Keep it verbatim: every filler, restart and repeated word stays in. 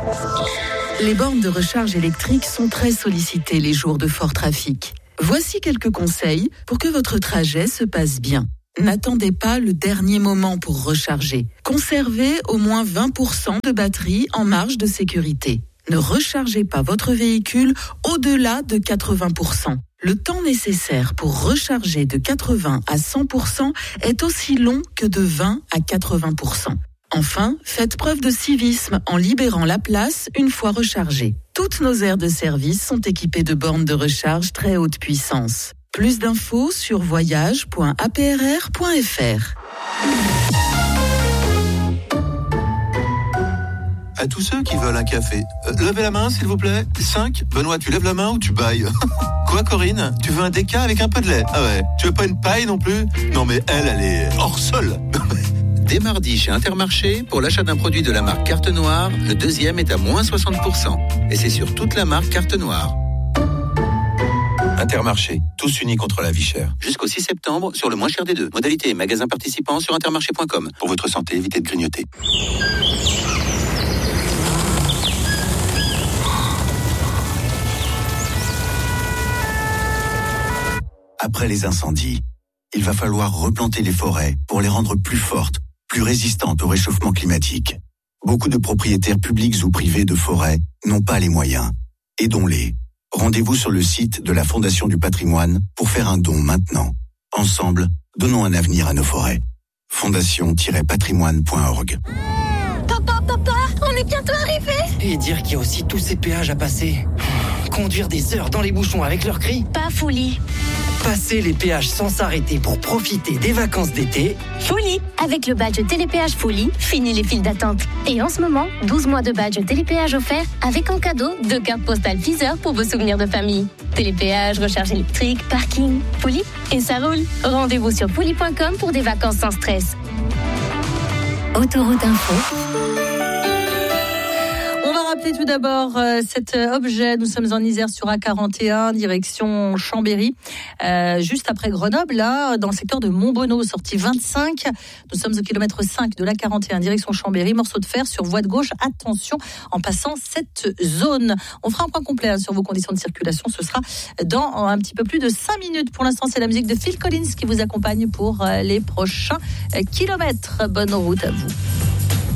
Les bornes de recharge électrique sont très sollicitées les jours de fort trafic. Voici quelques conseils pour que votre trajet se passe bien. N'attendez pas le dernier moment pour recharger. Conservez au moins vingt pour cent de batterie en marge de sécurité. Ne rechargez pas votre véhicule au-delà de quatre-vingts pour cent. Le temps nécessaire pour recharger de quatre-vingts à cent pour cent est aussi long que de vingt à quatre-vingts pour cent. Enfin, faites preuve de civisme en libérant la place une fois rechargée. Toutes nos aires de service sont équipées de bornes de recharge très haute puissance. Plus d'infos sur voyage point a p r r point f r. À tous ceux qui veulent un café, euh, levez la main s'il vous plaît. cinq. Benoît, tu lèves la main ou tu bailles? Quoi Corinne? Tu veux un déca avec un peu de lait? Ah ouais. Tu veux pas une paille non plus? Non mais elle, elle est hors sol. Dès mardi chez Intermarché, pour l'achat d'un produit de la marque Carte Noire, le deuxième est à moins soixante pour cent. Et c'est sur toute la marque Carte Noire. Intermarché, tous unis contre la vie chère. Jusqu'au six septembre, sur le moins cher des deux. Modalité et magasins participants sur intermarché point com. Pour votre santé, évitez de grignoter. Après les incendies, il va falloir replanter les forêts pour les rendre plus fortes, plus résistantes au réchauffement climatique. Beaucoup de propriétaires publics ou privés de forêts n'ont pas les moyens. Aidons-les. Rendez-vous sur le site de la Fondation du Patrimoine pour faire un don maintenant. Ensemble, donnons un avenir à nos forêts. fondation tiret patrimoine point org. Papa, papa, on est bientôt arrivé. Et dire qu'il y a aussi tous ces péages à passer. Conduire des heures dans les bouchons avec leurs cris. Pas folie. Passer les péages sans s'arrêter pour profiter des vacances d'été. Folie. Avec le badge Télépéage Folie, fini les files d'attente. Et en ce moment, douze mois de badge Télépéage offert avec en cadeau deux cartes postales Deezer pour vos souvenirs de famille. Télépéage, recharge électrique, parking, Folie et ça roule. Rendez-vous sur folie point com pour des vacances sans stress. Autoroute Info. On va rappeler tout d'abord euh, cet objet. Nous sommes en Isère sur A quarante et un, direction Chambéry, euh, juste après Grenoble, là, dans le secteur de Montbonneau, sortie vingt-cinq. Nous sommes au kilomètre cinq de l'A quarante et un, direction Chambéry, morceau de fer sur voie de gauche. Attention en passant cette zone. On fera un point complet hein, sur vos conditions de circulation. Ce sera dans un petit peu plus de cinq minutes. Pour l'instant, c'est la musique de Phil Collins qui vous accompagne pour euh, les prochains euh, kilomètres. Bonne route à vous.